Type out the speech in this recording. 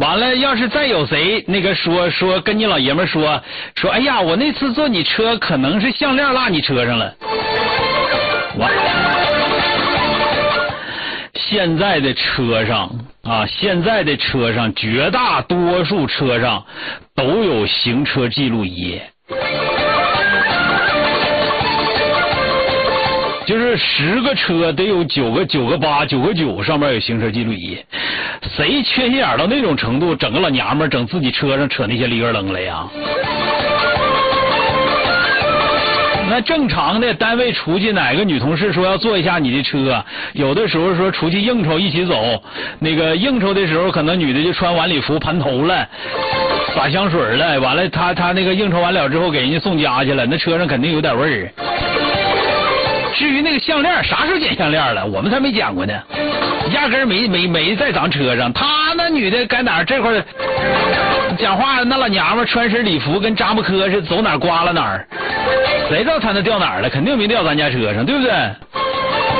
完了，要是再有谁那个说跟你老爷们说，哎呀，我那次坐你车可能是项链落你车上了。完。现在的车上绝大多数车上都有行车记录仪。就是10个车得有9个8、9个9上面有行车记录仪，谁缺心眼到那种程度，整个老娘们整自己车上扯那些里个楞来呀？那正常的单位出去，哪个女同事说要坐一下你的车，有的时候说出去应酬一起走，那个应酬的时候可能女的就穿晚礼服盘头了，撒香水了，完了她那个应酬完了之后给人家送家去了，那车上肯定有点味儿。至于那个项链，啥时候捡项链了？我们才没捡过呢，压根儿没在咱车上。他那女的该哪儿这块讲话，那老娘们穿身礼服跟扎木科似的，走哪儿刮了哪儿，谁知道他那掉哪儿了？肯定没掉咱家车上，对不对？